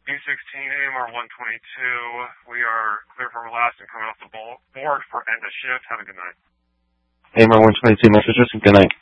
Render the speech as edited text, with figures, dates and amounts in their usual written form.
B16 AMR 122. We are clear from last and coming off the board for end of shift. Have a good night. AMR 122, message. Good night.